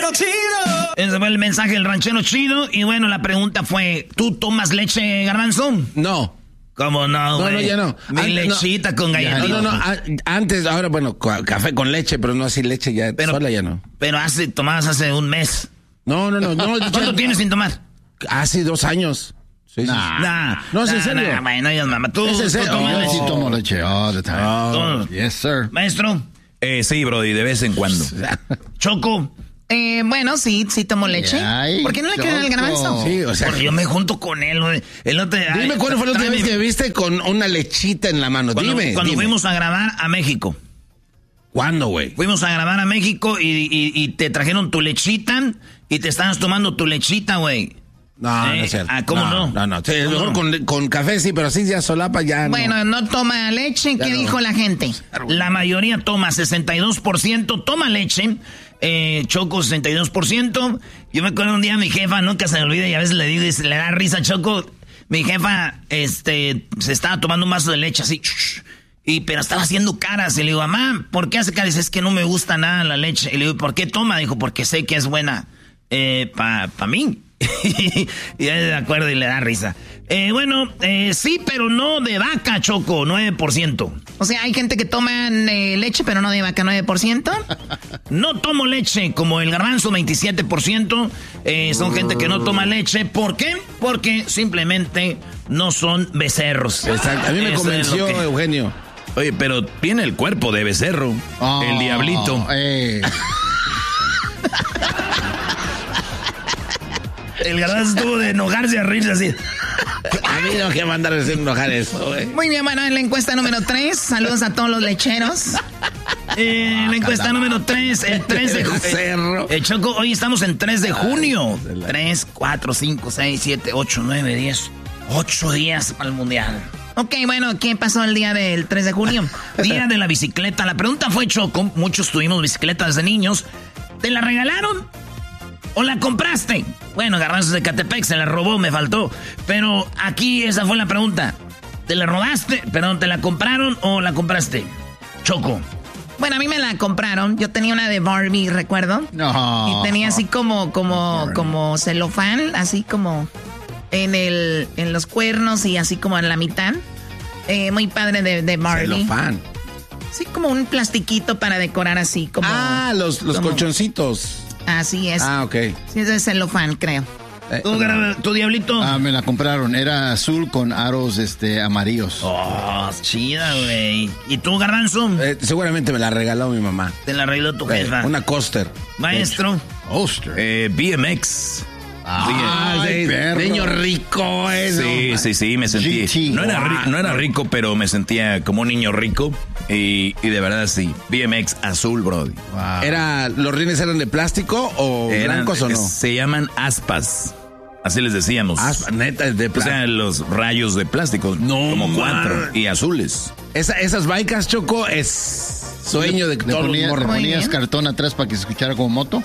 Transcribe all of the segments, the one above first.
ranchero chido. Ese fue el mensaje del ranchero chido. Y bueno, la pregunta fue, ¿tú tomas leche, Garbanzo? No. ¿Cómo no, güey? No, ya no. Mi lechita con galletita. No. Antes, ahora, bueno, café con leche, pero no así leche ya, sola ya no. Pero tomabas hace un mes. No. ¿Cuánto tienes sin tomar? Hace 2 años. Sí. No, es en serio. Bueno, ya, mamá, tú. ¿Es en serio? Tomas leche. Sí, tomo leche all the time. Yes, sir. Maestro. Sí, Brody, de vez en cuando. Choco. Bueno, sí tomo leche. Ay, ¿por qué no le creen al Garbanzo? Sí, o sea. Porque yo me junto con él, güey. Dime cuándo fue la última vez que me viste con una lechita en la mano. Cuando fuimos a grabar a México. ¿Cuándo, güey? Fuimos a grabar a México y te trajeron tu lechita y te estabas tomando tu lechita, güey. No es cierto. ¿Cómo no? No. Sí, mejor con café sí, pero así ya solapa ya bueno, no toma leche. ¿Qué dijo la gente? La mayoría toma, 62% toma leche. Choco, 62%. Yo me acuerdo un día mi jefa, nunca se me olvida, y a veces le digo y se le da risa a Choco. Mi jefa, se estaba tomando un vaso de leche así, pero estaba haciendo caras. Y le digo, mamá, ¿por qué hace caras? Dice, es que no me gusta nada la leche. Y le digo, ¿por qué toma? Dijo, porque sé que es buena pa' mí. Y ya de acuerdo y le da risa. Sí, pero no de vaca, Choco, 9%. O sea, hay gente que toma leche, pero no de vaca, 9%. No tomo leche, como el Garbanzo, 27%. Son gente que no toma leche. ¿Por qué? Porque simplemente no son becerros. Exacto. A mí me convenció, Eugenio. Oye, pero tiene el cuerpo de becerro. El diablito. El Garbanzo estuvo de enojarse a reírse así. A mí no quiero mandar a enojar eso, güey. Muy bien, bueno, en la encuesta número 3, saludos a todos los lecheros. La encuesta número 3, el 3 de junio. Choco, hoy estamos en 3 de junio. 3, 4, 5, 6, 7, 8, 9, 10. 8 días para el mundial. Ok, bueno, ¿qué pasó el día del 3 de junio? Día de la bicicleta. La pregunta fue, Choco, muchos tuvimos bicicletas de niños. ¿Te la regalaron o la compraste? Bueno, Garbanzos de Catepec se la robó, me faltó. Pero aquí esa fue la pregunta. ¿Te la robaste? Perdón, ¿te la compraron o la compraste? Choco. Bueno, a mí me la compraron. Yo tenía una de Barbie, ¿recuerdo? No. Y tenía así como celofán, así como en los cuernos y así como en la mitad. Muy padre de Barbie. Celofán. Sí, como un plastiquito para decorar así como... los colchoncitos. Así es. Ok. Sí, es de celofán, creo. ¿Tu diablito? Me la compraron. Era azul con aros amarillos. Oh, chida, güey. ¿Y tú, Garbanzo? Seguramente me la regaló mi mamá. Te la arregló tu jefa. Una Coaster. Maestro. Coaster. BMX. Perro. Niño rico eso. Sí, me sentí. GT. No era rico, pero me sentía como un niño rico. Y de verdad sí. BMX azul, Brody. Wow. ¿Los rines eran de plástico o blancos o no? Se llaman aspas. Así les decíamos. Aspas, neta, de plástico. O sea, los rayos de plástico. No, como 4 y azules. Esas bikes, Choco, es sueño de todos los morros. ¿Le ponías cartón atrás para que se escuchara como moto?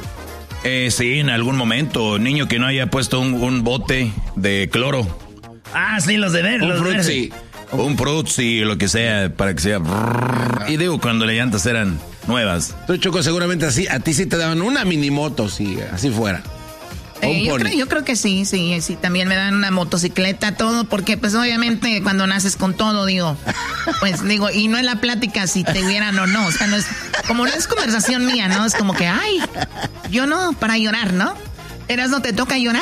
Sí, en algún momento. Niño que no haya puesto un bote de cloro. Sí, los de ver. Un frutzi. Un frutzi, lo que sea, para que sea... Y digo, cuando las llantas eran nuevas. Tú, Choco, seguramente así, a ti sí te daban una minimoto, si así fuera. Yo creo que sí, también me dan una motocicleta, todo, porque pues obviamente cuando naces con todo, y no es la plática si te vieran o no, o sea, no es conversación mía, ¿no? Es como que, yo no, para llorar, ¿no? ¿No te toca llorar?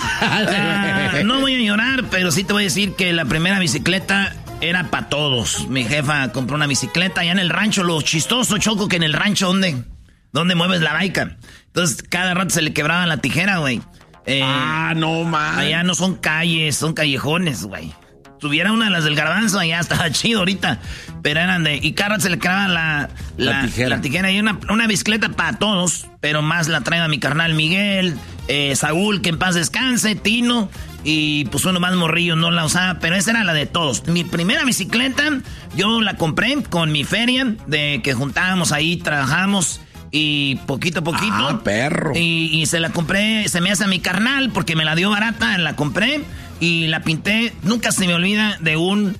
No voy a llorar, pero sí te voy a decir que la primera bicicleta era para todos. Mi jefa compró una bicicleta allá en el rancho, lo chistoso, Choco, que en el rancho, ¿dónde mueves la baica? Entonces, cada rato se le quebraba la tijera, güey. No, man. Allá no son calles, son callejones, güey. Tuviera una de las del Garbanzo, allá estaba chido ahorita. Pero eran y cada rato se le quebraba la tijera. Y una bicicleta para todos, pero más la trae a mi carnal Miguel, Saúl, que en paz descanse, Tino. Y pues uno más morrillo no la usaba, pero esa era la de todos. Mi primera bicicleta, yo la compré con mi feria, de que juntábamos ahí, trabajamos. Y poquito a poquito. Perro. Y se la compré, se me hace a mi carnal porque me la dio barata, la compré y la pinté. Nunca se me olvida de un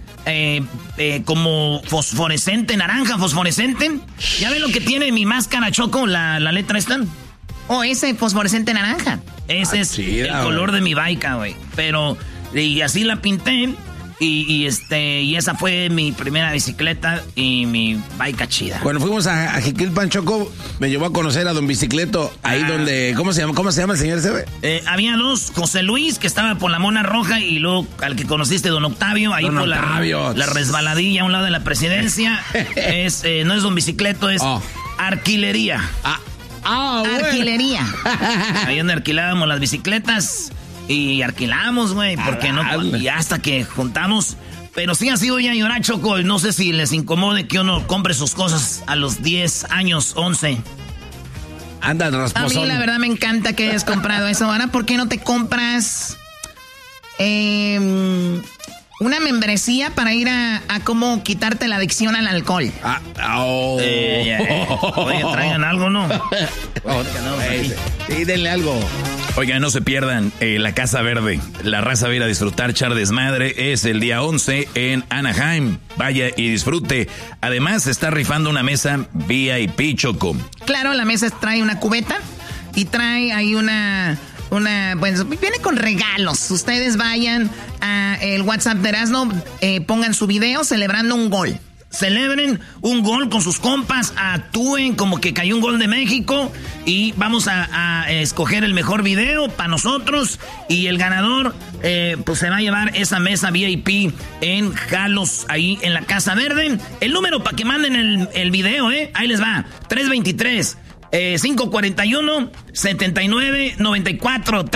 como fosforescente, naranja fosforescente. ¿Ya ven lo que tiene mi máscara, Choco? La letra esta. Oh, ese fosforescente naranja. Ese es el color de mi bike, güey. Pero, y así la pinté. Y esa fue mi primera bicicleta y mi bike chida. Cuando fuimos a Jiquilpan, Choco, me llevó a conocer a Don Bicicleto, ahí donde, ¿cómo se llama el señor ese? Había dos, José Luis, que estaba por la Mona Roja, y luego al que conociste, Don Octavio, ahí por la resbaladilla a un lado de la presidencia. No es Don Bicicleto, es Arquilería. Arquilería. Ahí donde alquilábamos las bicicletas. Y alquilamos, güey, porque no, y hasta que juntamos. Pero sí ha sido ya llorar, Choco. No sé si les incomode que uno compre sus cosas a los 10 años, 11. Anda, rasposón. A mí la verdad me encanta que hayas comprado eso. Ahora, ¿por qué no te compras una membresía para ir a cómo quitarte la adicción al alcohol? Oye, traigan algo, ¿no? Sí, denle algo. Oigan, no se pierdan la Casa Verde. La raza va a ir a disfrutar, echar desmadre. Es el día 11 en Anaheim. Vaya y disfrute. Además, se está rifando una mesa VIP, Choco. Claro, la mesa trae una cubeta y trae ahí pues viene con regalos. Ustedes vayan a el WhatsApp de Erasmo, pongan su video celebrando un gol. Celebren un gol con sus compas, actúen como que cayó un gol de México y vamos a escoger el mejor video para nosotros y el ganador pues se va a llevar esa mesa VIP en Jalos, ahí en la Casa Verde. El número para que manden el video, ahí les va, 323 541-7994,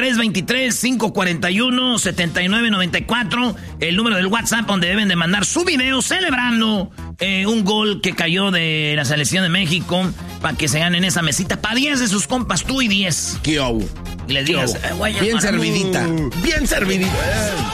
323-541-7994, el número del WhatsApp donde deben de mandar su video celebrando un gol que cayó de la selección de México para que se ganen esa mesita para 10 de sus compas, tú y 10. ¿Qué hubo? Y les digas, bien servidita, bien servidita.